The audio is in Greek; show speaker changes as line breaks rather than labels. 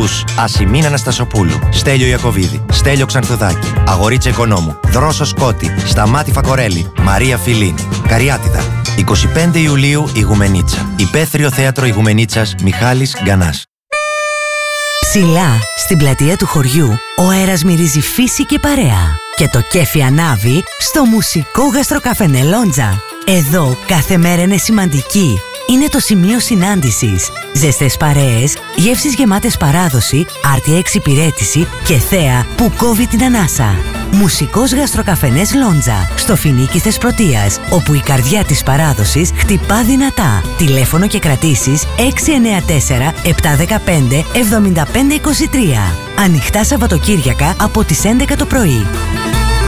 τους Ασημίνα Αναστασοπούλου, Στέλιο Ιακωβίδη, Στέλιο Ξανθουδάκη, Αγορίτσα Οικονόμου, Δρόσο Σκότη, Σταμάτη Φακορέλη, Μαρία Φιλίνη. Καριάτιδα. 25 Ιουλίου Ιγουμενίτσα. Υπαίθριο θέατρο Ιγουμενίτσας Μιχάλης Γκανάς.
Ψηλά, στην πλατεία του χωριού, ο αέρας μυρίζει φύση και παρέα. Και το κέφι ανάβει στο μουσικό γαστροκαφενέ Λόντζα. Εδώ κάθε μέρα είναι σημαντική. Είναι το σημείο συνάντησης. Ζεστές παρέες, γεύσεις γεμάτες παράδοση, άρτια εξυπηρέτηση και θέα που κόβει την ανάσα. Μουσικός γαστροκαφενές Λόντζα, στο Φινίκι Θεσπρωτείας, όπου η καρδιά της παράδοσης χτυπά δυνατά. Τηλέφωνο και κρατήσεις 694 715 7523. Ανοιχτά Σαββατοκύριακα από τις 11 το πρωί.